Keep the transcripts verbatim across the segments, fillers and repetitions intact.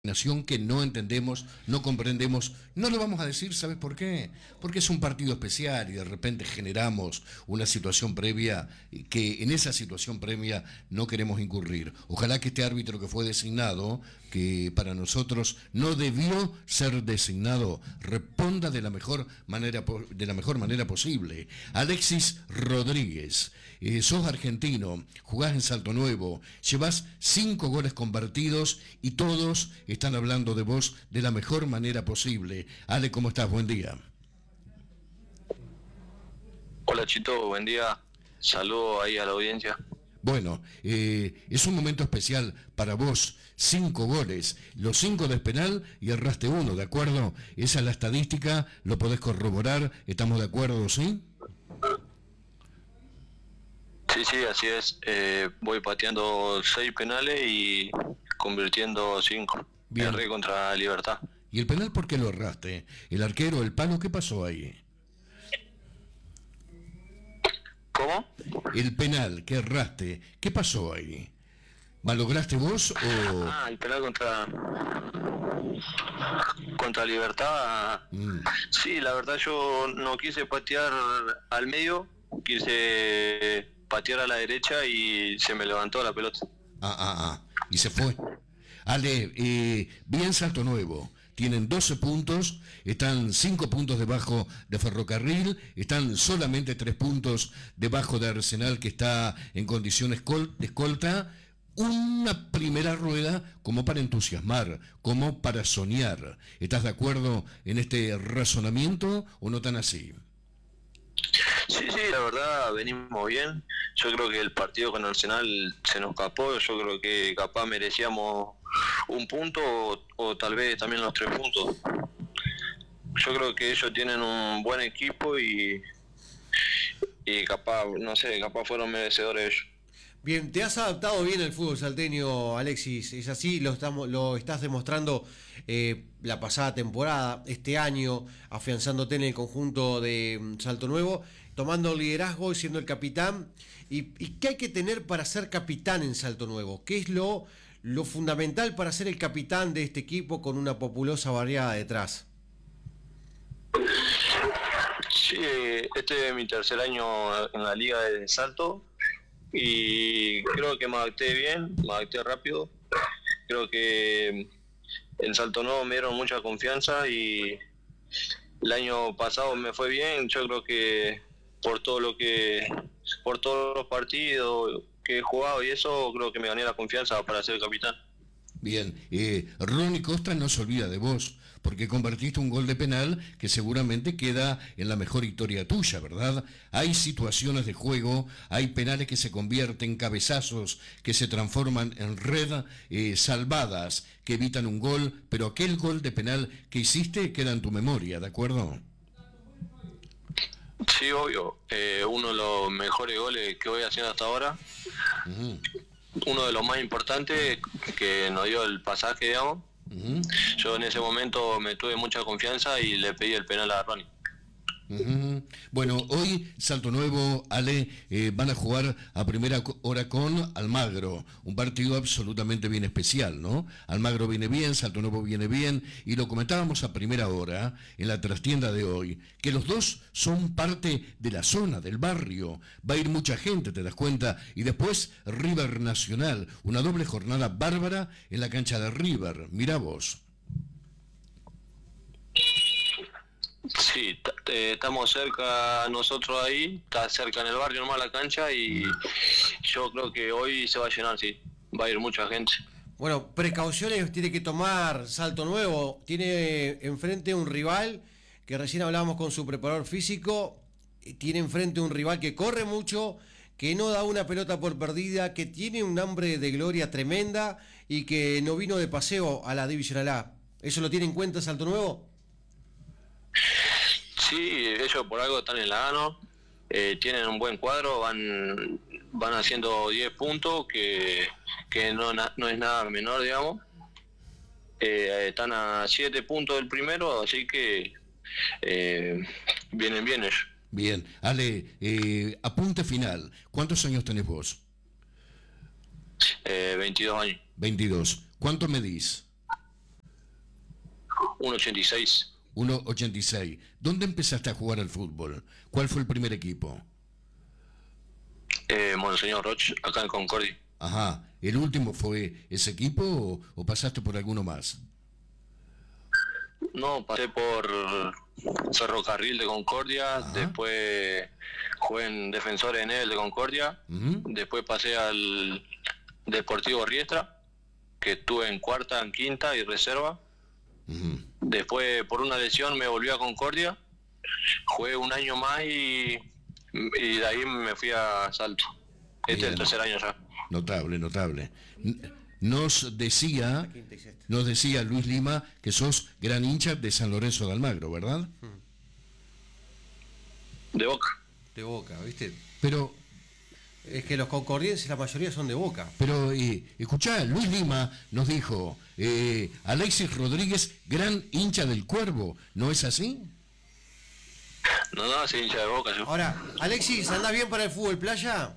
Nación que no entendemos, no comprendemos, no lo vamos a decir, ¿sabes por qué? Porque es un partido especial y de repente generamos una situación previa que en esa situación previa no queremos incurrir. Ojalá que este árbitro que fue designado, que para nosotros no debió ser designado, responda de la mejor manera, de la mejor manera posible. Alexis Rodríguez, eh, sos argentino, jugás en Salto Nuevo, llevas cinco goles convertidos y todos están hablando de vos de la mejor manera posible. Ale, ¿cómo estás? Buen día. Hola Chito, buen día. Saludo ahí a la audiencia. Bueno, eh, es un momento especial para vos. Cinco goles, los cinco del penal y erraste uno, ¿de acuerdo? Esa es la estadística, lo podés corroborar, ¿estamos de acuerdo, sí? Sí, sí, así es. Eh, voy pateando seis penales y convirtiendo cinco. Bien. Erré contra Libertad. ¿Y el penal por qué lo erraste? ¿El arquero, el palo, qué pasó ahí? ¿Cómo? El penal que erraste, ¿qué pasó ahí? ¿Malograste vos o...? Ah, el penal contra... Contra Libertad. Mm. Sí, la verdad yo no quise patear al medio, quise patear a la derecha y se me levantó la pelota. Ah, ah, ah, y se fue. Ale, eh, bien Salto Nuevo, tienen doce puntos, están cinco puntos debajo de Ferrocarril, están solamente tres puntos debajo de Arsenal, que está en condiciones de escolta. Una primera rueda como para entusiasmar, como para soñar. ¿Estás de acuerdo en este razonamiento o no tan así? Sí, sí, la verdad venimos bien. Yo creo que el partido con Arsenal se nos escapó. Yo creo que capaz merecíamos un punto o, o tal vez también los tres puntos. Yo creo que ellos tienen un buen equipo y, y capaz, no sé, capaz fueron merecedores ellos. Bien, te has adaptado bien al fútbol salteño, Alexis, es así, lo estamos, lo estás demostrando eh, la pasada temporada, este año, afianzándote en el conjunto de um, Salto Nuevo, tomando el liderazgo y siendo el capitán. ¿Y, y qué hay que tener para ser capitán en Salto Nuevo? ¿Qué es lo, lo fundamental para ser el capitán de este equipo con una populosa barriada detrás? Sí, este es mi tercer año en la liga de Salto. Y creo que me adapté bien, me adapté rápido. Creo que en Salto Nuevo me dieron mucha confianza y el año pasado me fue bien. Yo creo que por todo lo que, por todos los partidos que he jugado y eso, creo que me gané la confianza para ser capitán. Bien, eh, Ronnie Costa no se olvida de vos, porque convertiste un gol de penal que seguramente queda en la mejor historia tuya, ¿verdad? Hay situaciones de juego, hay penales que se convierten, cabezazos que se transforman en red, eh, salvadas que evitan un gol, pero aquel gol de penal que hiciste queda en tu memoria, ¿de acuerdo? Sí, obvio. Eh, uno de los mejores goles que voy haciendo hasta ahora. Uh-huh. Uno de los más importantes que nos dio el pasaje, digamos. Uh-huh. Yo en ese momento me tuve mucha confianza y le pedí el penal a Ronnie. Uh-huh. Bueno, hoy Salto Nuevo, Ale, eh, van a jugar a primera hora con Almagro, un partido absolutamente bien especial, ¿no? Almagro viene bien, Salto Nuevo viene bien, y lo comentábamos a primera hora en la trastienda de hoy, que los dos son parte de la zona, del barrio, va a ir mucha gente, te das cuenta, y después River Nacional, una doble jornada bárbara en la cancha de River, mirá vos. Sí, t- estamos cerca nosotros ahí, está cerca en el barrio nomás la cancha y yo creo que hoy se va a llenar, sí, va a ir mucha gente. Bueno, precauciones tiene que tomar Salto Nuevo, tiene enfrente un rival que recién hablábamos con su preparador físico, tiene enfrente un rival que corre mucho, que no da una pelota por perdida, que tiene un hambre de gloria tremenda y que no vino de paseo a la Divisional A. ¿Eso lo tiene en cuenta Salto Nuevo? Sí, ellos por algo están en la A, ¿no? Eh, tienen un buen cuadro, van van haciendo diez puntos, que, que no, no es nada menor, digamos. Eh, están a siete puntos del primero, así que eh, vienen bien ellos. Bien, Ale, eh, apunte final, ¿cuántos años tenés vos? Eh, veintidós años. veintidós. ¿Cuánto medís? uno ochenta y seis. uno ochenta y seis. ¿Dónde empezaste a jugar al fútbol? ¿Cuál fue el primer equipo? Eh, Monseñor Roch, acá en Concordia. Ajá. ¿El último fue ese equipo o, o pasaste por alguno más? No, pasé por Ferrocarril de Concordia, Ajá. después jugué en Defensores en el de Concordia, Ujú. después pasé al Deportivo Riestra, que estuve en cuarta, en quinta y reserva. Ujú. Después por una lesión me volví a Concordia, jugué un año más y, y de ahí me fui a Salto. Este es Bien. el tercer año ya. Notable, notable. N- Nos decía, Quinta y sexta. nos decía Luis Lima que sos gran hincha de San Lorenzo de Almagro, ¿verdad? De Boca. De Boca, ¿viste? Pero, Es que los concordienses, la mayoría son de Boca. pero, eh, escuchá, Luis Lima nos dijo, eh, Alexis Rodríguez, gran hincha del Cuervo, ¿no es así? No, no, soy hincha de Boca yo. Ahora, Alexis, ¿andás bien para el fútbol playa?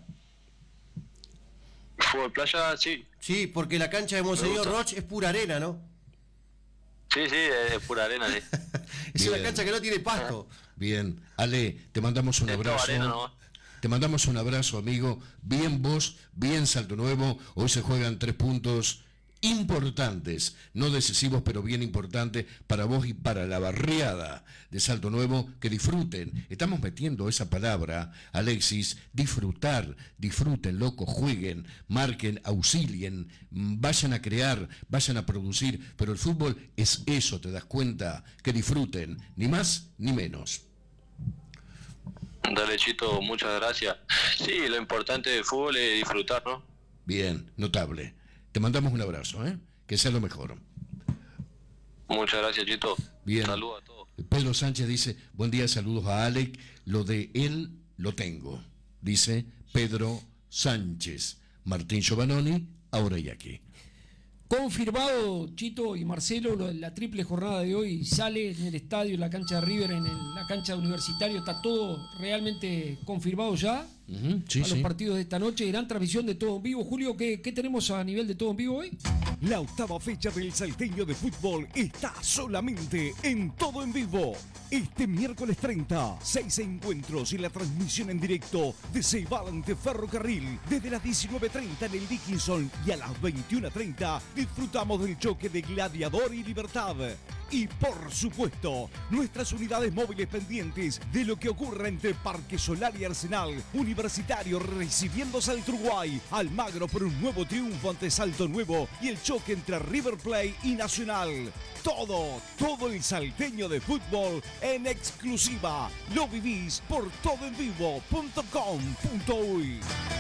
Fútbol playa, sí. Sí, porque la cancha de Monseñor gusta. Roch es pura arena, ¿no? Sí, sí, es pura arena, sí. Es Bien. una cancha que no tiene pasto. Bien, Ale, te mandamos un Es toda abrazo. arena nomás. Te mandamos un abrazo, amigo. Bien vos, bien Salto Nuevo. Hoy se juegan tres puntos importantes, no decisivos, pero bien importantes para vos y para la barriada de Salto Nuevo. Que disfruten. Estamos metiendo esa palabra, Alexis, disfrutar. Disfruten, loco, jueguen, marquen, auxilien, mm, vayan a crear, vayan a producir. Pero el fútbol es eso, ¿te das cuenta? Que disfruten, ni más ni menos. Dale, Chito, muchas gracias. Sí, lo importante del fútbol es disfrutar, ¿no? Bien, notable. Te mandamos un abrazo, ¿eh? Que sea lo mejor. Muchas gracias, Chito. Bien. Saludos a todos. Pedro Sánchez dice, buen día, saludos a Alec. Lo de él lo tengo, dice Pedro Sánchez. Martín Giovannoni, ahora y aquí. Confirmado, Chito y Marcelo, lo- la triple jornada de hoy sale en el estadio, en la cancha de River, en el- la cancha de Universitario, está todo realmente confirmado ya. Ujú, sí, a los sí. partidos de esta noche, gran transmisión de todo en vivo. Julio, ¿qué, qué tenemos a nivel de todo en vivo hoy? La octava fecha del salteño de fútbol está solamente en Todo en Vivo. Este miércoles treinta, seis encuentros y la transmisión en directo de Ceibal ante Ferrocarril. Desde las diecinueve treinta en el Dickinson y a las veintiuna treinta disfrutamos del choque de Gladiador y Libertad. Y por supuesto, nuestras unidades móviles pendientes de lo que ocurra entre Parque Solar y Arsenal. Universitario recibiendo Salto Uruguay. Almagro por un nuevo triunfo ante Salto Nuevo y el choque entre River Plate y Nacional. Todo, todo el salteño de fútbol en exclusiva. Lo vivís por todo en vivo punto com punto uy.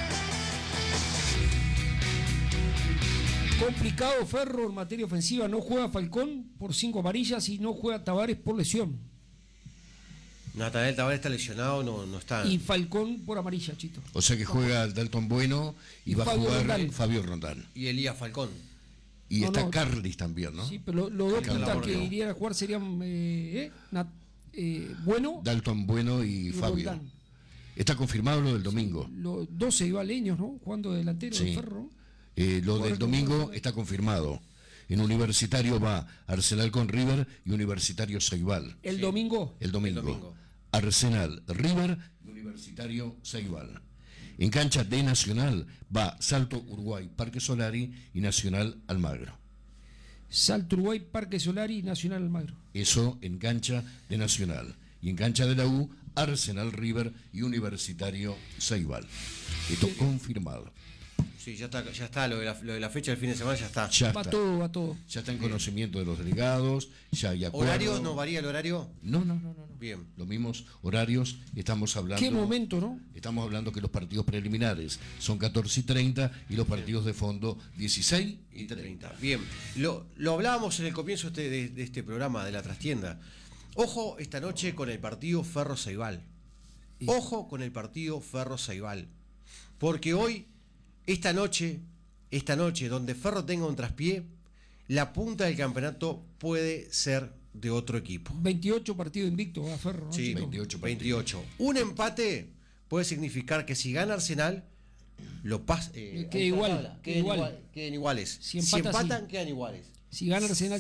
Complicado Ferro en materia ofensiva, no juega Falcón por cinco amarillas y no juega Tavares por lesión. Natanael Tavares está lesionado, no, no está. Y Falcón por amarilla, Chito. O sea que juega Dalton Bueno y Y va a Fabio jugar Rondán. Fabio Rondán. Y Elías Falcón. Y No, está no. Carlis también, ¿no? Sí, pero los dos Carlos puntas que Borrego. irían a jugar serían eh, eh, Nat- eh, Bueno Dalton Bueno y, y Fabio. Roldán. Está confirmado lo del domingo. Los doce ibaleños, ¿no? Jugando delantero Sí. de Ferro. Eh, lo del Correcto, domingo correcto. está confirmado. En Universitario va Arsenal con River y Universitario Ceibal. El domingo. El domingo. El domingo. Arsenal, River y Universitario Ceibal. En cancha de Nacional va Salto Uruguay, Parque Solari y Nacional Almagro. Salto Uruguay, Parque Solari y Nacional Almagro. Eso en cancha de Nacional. Y en cancha de la U, Arsenal, River y Universitario Ceibal. Esto confirmado. Sí, ya está, ya está lo de, la, lo de la fecha del fin de semana, ya está. Ya Va está. todo, va todo. Ya está en conocimiento de los delegados, ya hay acuerdo. ¿Horario? ¿No varía el horario? No, no, no, no, no. Bien. Los mismos horarios, estamos hablando. Qué momento, ¿no? Estamos hablando que los partidos preliminares son catorce y treinta y los partidos de fondo dieciséis y treinta. Bien, lo, lo hablábamos en el comienzo este- de, de este programa de la trastienda. Ojo esta noche con el partido Ferro Ceibal. Ojo con el partido Ferro Ceibal. Porque hoy, esta noche, esta noche, donde Ferro tenga un traspié, la punta del campeonato puede ser de otro equipo. veintiocho partidos invictos va Ferro, ¿no, Sí, Chito? veintiocho. veintiocho. Un empate puede significar que si gana Arsenal, lo pas eh, Queda ahí está la igual, tabla, queda queden, igual. igual- queden iguales. Si Si, empata, empatan, sí. quedan iguales. Si gana Arsenal, sí.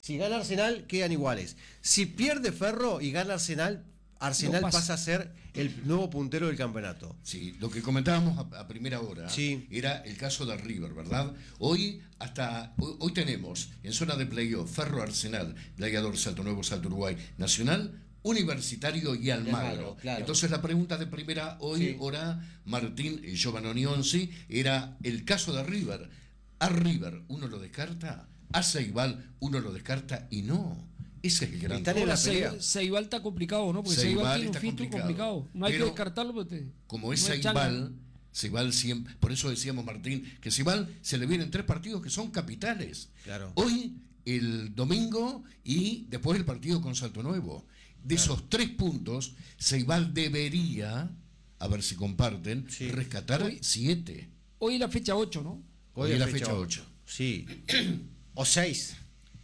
Si gana Arsenal, quedan iguales. Si pierde Ferro y gana Arsenal, Arsenal No pasa. pasa a ser el nuevo puntero del campeonato. Sí, lo que comentábamos a, a primera hora Sí. era el caso de River, ¿verdad? Hoy hasta hoy, hoy tenemos en zona de playoff Ferro Arsenal, Gladiador, Salto Nuevo, Salto Uruguay, Nacional, Universitario y Almagro. Almagro, claro. Entonces la pregunta de primera hoy, Sí. hora Martín Giovannoni Onzi, era el caso de River. A River uno lo descarta, a Ceibal uno lo descarta y no. Ese es el gran Están en Ahora la pelea. Se- Ceibal está complicado, ¿no? Porque Ceibal Ceibal tiene un está filtro complicado. complicado. No hay Pero que descartarlo porque te- Como es no changa. Ceibal, Ceibal siempre, por eso decíamos Martín, que Ceibal se le vienen tres partidos que son capitales. Claro. Hoy, el domingo y después el partido con Salto Nuevo. De esos tres puntos, Ceibal debería, a ver si comparten, Sí. rescatar Hoy- siete. Hoy es la fecha ocho, ¿no? Hoy es la fecha ocho. Sí. O seis.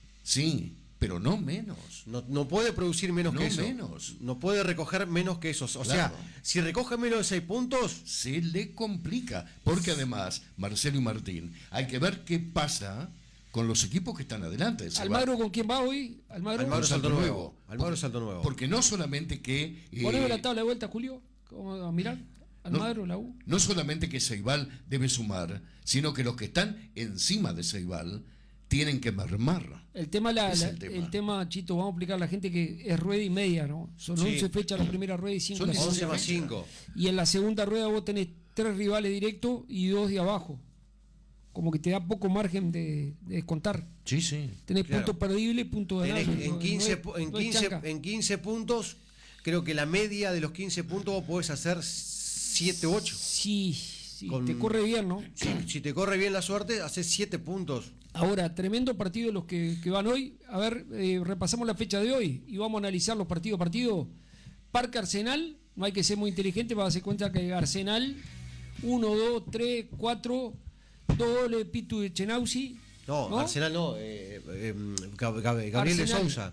Sí, pero no menos. No, no puede producir menos No que eso. menos. No puede recoger menos que esos. O Claro. sea, si recoge menos de seis puntos, Se le complica, porque además, Marcelo y Martín, hay que ver qué pasa con los equipos que están adelante. de Ceibal. ¿Almagro con quién va hoy? Almagro. Almagro Con Salto Salto Nuevo. Nuevo. Almagro Salto Nuevo. Porque no solamente que... eh, Poneme la tabla de vuelta, Julio. Vamos a mirar. Almagro, la U. no solamente que Ceibal debe sumar, sino que los que están encima de Ceibal tienen que mermar. El tema, la, Es la- el el, tema. tema. Chito, vamos a explicar a la gente que es rueda y media, ¿no? Son Sí. once fechas la primera rueda y cinco Son la segunda. once más fecha. cinco. Y en la segunda rueda vos tenés tres rivales directos y dos de abajo. Como que te da poco margen de, de descontar. Sí, sí. Tenés Claro. puntos perdibles, puntos Tenés ganables. en no- quince, no pu- es- en, no es quince, chanca. en quince puntos, creo que la media de los quince puntos vos podés hacer siete u ocho. Sí, sí, Con- te corre bien, ¿no? Si, si te corre bien la suerte, haces siete puntos. Ahora, tremendo partido los que, que van hoy. A ver, eh, repasamos la fecha de hoy y vamos a analizar los partidos a partido. Parque Arsenal, no hay que ser muy inteligente para darse cuenta que Arsenal, uno, dos, tres, cuatro, dos goles de Pitu de Chenauzi. No, Arsenal no, eh, eh, Gab- Gab- Gabriel de Arsenal, Sousa.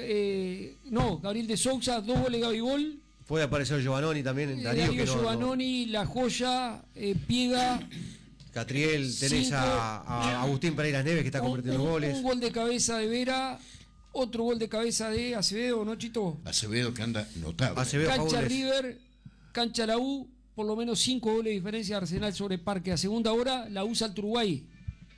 eh, no, Gabriel de Sousa, dos goles de Gabigol. Puede aparecer Giovannoni también, eh, Darío, Darío que no, no- Giovannoni, La Joya, eh, Piega. Catriel, tenés Cinco. a, a Agustín Pereira Neves que está un, convirtiendo un- goles. un gol de cabeza de Vera, otro gol de cabeza de Acevedo, ¿no, Chito? Acevedo que anda notable. Acevedo. Cancha Fabules. River, cancha la U, por lo menos cinco goles de diferencia de Arsenal sobre Parque. A segunda hora, la U Salto Uruguay.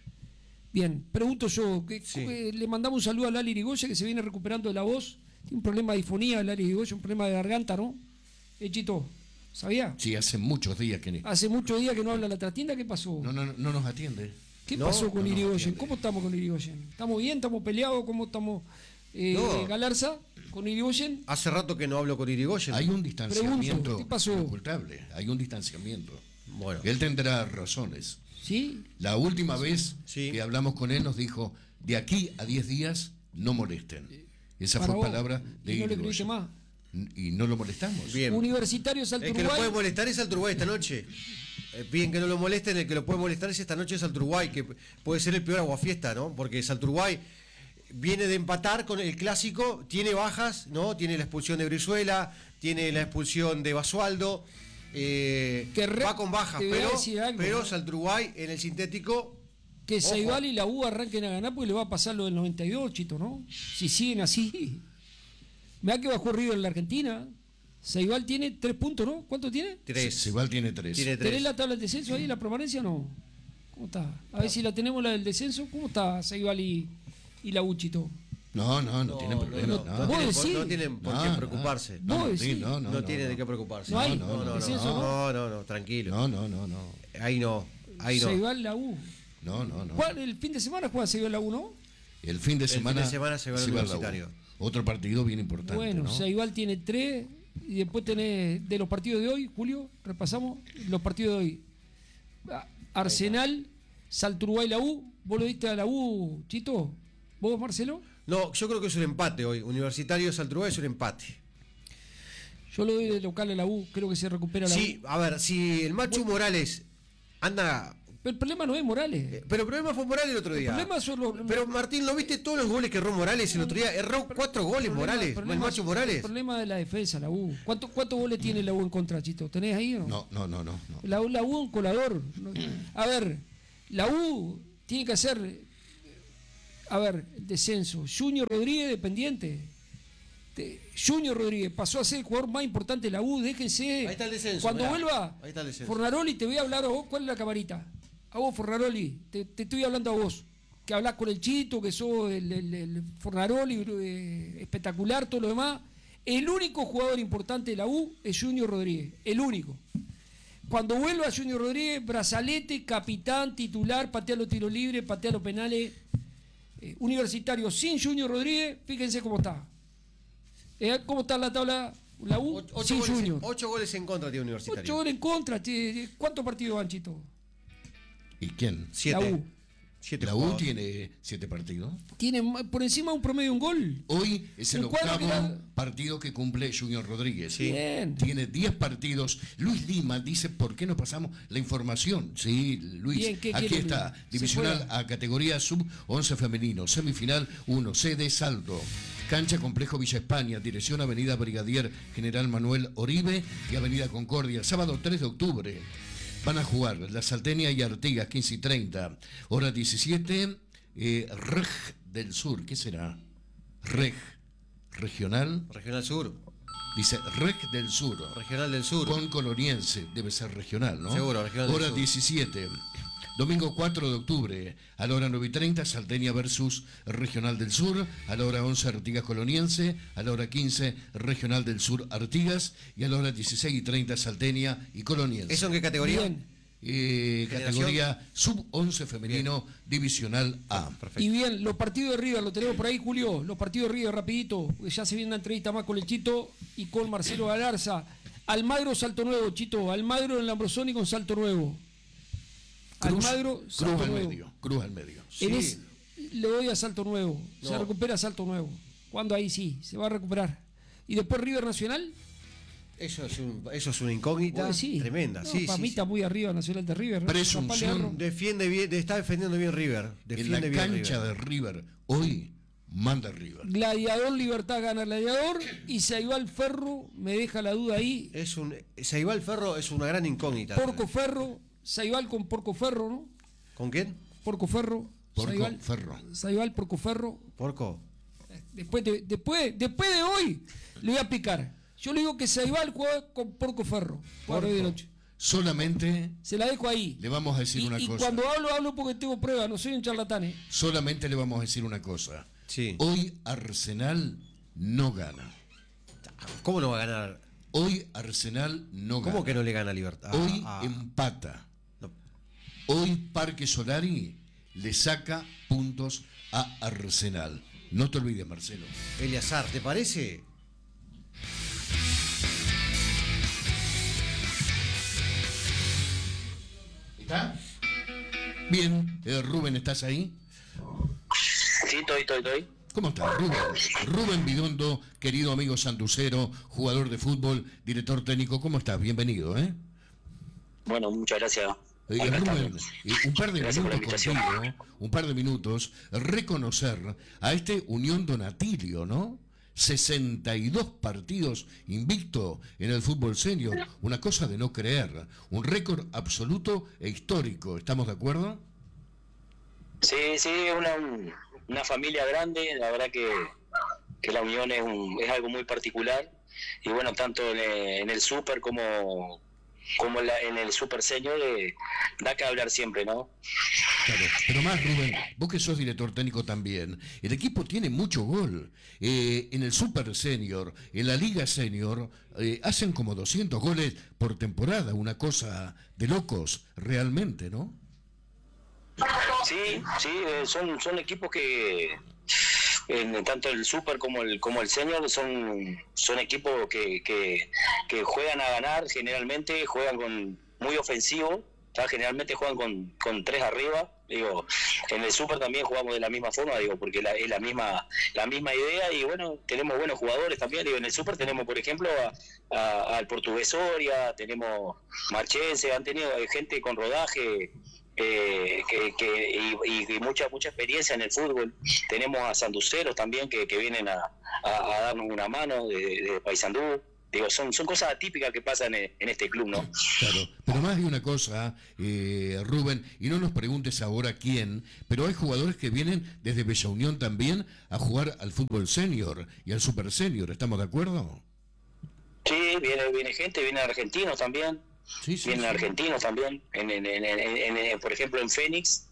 Bien, pregunto yo, que, Sí. que le mandamos un saludo a Lali Irigoyen, que se viene recuperando de la voz. Tiene un problema de difonía, Lali Irigoyen, un problema de garganta, ¿no? Eh, Chito, ¿sabía? Sí, hace muchos días que... ni- Hace muchos días que no habla la trastienda, ¿qué pasó? No, no, no nos atiende. ¿Qué No, pasó con no, no, Irigoyen? atiende. ¿Cómo estamos con Irigoyen? ¿Estamos bien? ¿Estamos peleados? ¿Cómo estamos? Eh, No. Galarza, con Irigoyen. Hace rato que no hablo con Irigoyen. Hay un distanciamiento Pregunto, ¿qué pasó? ocultable. Hay un distanciamiento. Bueno, Él tendrá razones. ¿Sí? La última vez Sí. que hablamos con él nos dijo, de aquí a diez días no molesten. Esa Para fue vos. palabra de ¿Y no le Irigoyen. creíste más? Y no lo molestamos. bien. Universitario Salto El que lo Uruguay. puede molestar es Salto Uruguay esta noche. Eh, piden que no lo molesten, el que lo puede molestar es esta noche es Salto Uruguay, que puede ser el peor aguafiesta, ¿no? Porque Salto Uruguay viene de empatar con el clásico, tiene bajas, ¿no? Tiene la expulsión de Brizuela, tiene la expulsión de Basualdo, eh, Que re- va con bajas, te voy a pero, decir algo, pero ¿no? Salto Uruguay en el sintético, Que Ojo. Ceibal y la U arranquen a ganar porque le va a pasar lo del noventa y dos, Chito, ¿no? Si siguen así. Me da que bajó River en la Argentina. Ceibal tiene tres puntos, ¿no? ¿Cuánto tiene? tres. Ceibal tiene tres. Tiene ¿Tenés tres. la tabla del descenso ahí, la permanencia o no? ¿Cómo está? A ver si la tenemos la del descenso. ¿Cómo está Ceibal y, y la U, Chito? No, no, no, tienen problema. No, No, no ¿Vos tienen, por, decís? no tienen por No, qué no. preocuparse. No, ¿Vos sí, decís? no, no, No, no, tienen no. de qué preocuparse. No hay. no, no, no, ¿Descenso, no, no, no, tranquilo. No, no, no, no. Ahí no, ahí no. Ceibal, la U. No, no, no. ¿Cuál- El fin de semana juega Ceibal la U, ¿no? El fin de fin semana, de semana se va al Ceibal la U. Universitario. Otro partido bien importante. Bueno, ¿no? Ceibal tiene tres. Y después tenés de los partidos de hoy, Julio, repasamos los partidos de hoy. Ah, Arsenal, Salto Uruguay, la U. ¿Vos lo diste a la U, Chito? ¿Vos, Marcelo? No, yo creo que es un empate hoy. Universitario Salto Uruguay es un empate. Yo lo doy de local a la U, creo que se recupera la Sí, U. a ver, si el Machu Morales anda. Pero el problema no es Morales. eh, Pero el problema fue Morales el otro día. El problema son los- Pero Martín, ¿no viste todos los goles que erró Morales el otro día? Erró cuatro goles El problema- Morales, el problema- el Machu Morales. El problema de la defensa, la U. ¿Cuánto- ¿Cuántos goles tiene la U en contra, Chito? ¿Tenés ahí o no? No, no, no, no. no. La, U- la U un colador. A ver, la U tiene que hacer a ver, el descenso. Junior Rodríguez, dependiente. Junior Rodríguez pasó a ser el jugador más importante de la U, déjense. Ahí está el descenso. Cuando mirá. vuelva, Ahí está el descenso. Fornaroli, te voy a hablar a vos. ¿Cuál es la camarita? A vos, Fornaroli, te, te estoy hablando a vos. Que hablás con el Chito, que sos el, el, el Fornaroli, eh, espectacular, todo lo demás. El único jugador importante de la U es Junior Rodríguez, el único. Cuando vuelva Junior Rodríguez, brazalete, capitán, titular, patea los tiros libres, patea los penales. Eh, universitario sin Junior Rodríguez, fíjense cómo está. Eh, ¿Cómo está la tabla? La U Ocho, sin goles, Junior. Ocho goles en contra tiene Universitario. Ocho goles en contra. Che, ¿cuántos partidos van, Chito? ¿Y quién? Siete. La U. Siete La U jugadores. tiene siete partidos. Tiene por encima un promedio de un gol. Hoy es el Un cuadro octavo que da- partido que cumple Junior Rodríguez. Sí. Bien. Tiene diez partidos. Luis Lima dice, ¿por qué no pasamos la información? Sí, Luis, Bien, ¿qué aquí quiere está. Luis? Se Divisional juega. a categoría sub once femenino. Semifinal uno, sede Salto. Cancha Complejo Villa España, dirección Avenida Brigadier General Manuel Oribe y Avenida Concordia. Sábado tres de octubre. Van a jugar La Salteña y Artigas, quince y treinta. Hora diecisiete, eh, Reg del Sur. ¿Qué será? Reg. Regional. Regional Sur. Dice Reg del Sur. Regional del Sur. Con Coloniense. Debe ser regional, ¿no? Seguro, Regional del Hora Sur. diecisiete. Domingo cuatro de octubre, a la hora nueve y treinta, Salteña versus Regional del Sur, a la hora once, Artigas Coloniense, a la hora quince, Regional del Sur Artigas, y a la hora dieciséis y treinta, Salteña y Coloniense. ¿Eso en qué categoría? Bien. Eh, ¿Generación? categoría sub once femenino, divisional A. Perfecto. Y bien, los partidos de River, lo tenemos por ahí, Julio. Los partidos de River, rapidito, porque ya se viene una entrevista más con el Chito y con Marcelo Galarza. Almagro, Salto Nuevo, Chito. Almagro en Lambrosoni con Salto Nuevo. Cruz, Almagro, cruz Salto al Nuevo. medio, cruz al medio. En Sí. es- le doy a Salto Nuevo. Se No. recupera Salto Nuevo. ¿Cuándo? Ahí sí, se va a recuperar. Y después River Nacional. Eso es, un, eso es una incógnita Pues sí. tremenda. No, sí, para sí, mí sí. está muy arriba Nacional de River. Presunción. Papá Leandro. Defiende bien, está defendiendo bien River. En Defiende la bien cancha River. de River, hoy manda River. Gladiador Libertad gana Gladiador y Saibal Ferro, me deja la duda ahí. Es un Saibal Ferro es una gran incógnita. Porco Ferro, Saibal con Porco Ferro, ¿no? ¿Con quién? Porco Ferro. Porco Saibal, Ferro. Saibal, Porco Ferro. Porco. Después de, después, después de hoy le voy a picar. Yo le digo que Saibal juega con Porco Ferro. Por hoy de noche. Solamente Se la dejo ahí. le vamos a decir Y, una y cosa. cuando hablo, hablo porque tengo pruebas, no soy un charlatán. ¿eh? Solamente le vamos a decir una cosa. Sí. Hoy Arsenal no gana. ¿Cómo no va a ganar? Hoy Arsenal no gana. ¿Cómo que no le gana a Libertad? Hoy Ah, ah. empata. No. Hoy Parque Solari le saca puntos a Arsenal. No te olvides, Marcelo. Eleazar, ¿te parece? ¿Está? Bien. Eh, Rubén, ¿estás ahí? Sí, estoy, estoy, estoy. ¿Cómo estás, Rubén? Rubén Bidondo, querido amigo sanducero, jugador de fútbol, director técnico. ¿Cómo estás? Bienvenido, ¿eh? Bueno, muchas gracias. Eh, Acá Rubén, estamos. eh, un par de Gracias por la minutos invitación. contigo, un par de minutos, reconocer a este Unión Donatilio, ¿no? sesenta y dos partidos invicto en el fútbol senior, una cosa de no creer, un récord absoluto e histórico, ¿estamos de acuerdo? Sí, sí, una, una familia grande, la verdad que, que la unión es, un, es algo muy particular. Y bueno, tanto en el, en el Super como, como en, la- en el Super Senior eh, da que hablar siempre, ¿no? Claro, pero más, Rubén, vos que sos director técnico también, el equipo tiene mucho gol. Eh, en el Super Senior, en la Liga Senior, eh, hacen como doscientos goles por temporada, una cosa de locos, realmente, ¿no? Sí, sí, eh, son, son equipos que en tanto el Super como el como el Senior son son equipos que, que, que juegan a ganar, generalmente juegan con muy ofensivo, ¿tá? Generalmente juegan con, con tres arriba. Digo, en el Super también jugamos de la misma forma, digo, porque la, es la misma la misma idea y bueno, tenemos buenos jugadores también. Digo, en el Super tenemos, por ejemplo, a, a- al Portugués Soria, tenemos Marchense, han tenido eh, gente con rodaje eh, que, que y, y mucha mucha experiencia en el fútbol. Tenemos a sanduceros también que, que vienen a, a, a darnos una mano de, de Paysandú. Digo, son, son cosas atípicas que pasan en, en este club, ¿no? Claro, pero más de una cosa, eh, Rubén, y no nos preguntes ahora quién, pero hay jugadores que vienen desde Bella Unión también a jugar al fútbol senior y al super senior, ¿estamos de acuerdo? Sí, viene, viene gente, vienen argentinos también, Sí, sí, vienen sí. argentinos también, en, en, en, en, en, en, por ejemplo en Fénix,